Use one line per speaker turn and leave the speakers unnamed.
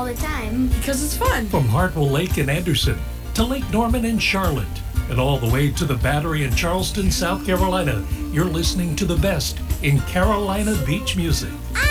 all the time.
Because it's fun.
From Hartwell Lake in Anderson to Lake Norman in Charlotte and all the way to the Battery in Charleston, South Carolina, you're listening to the best in Carolina beach music.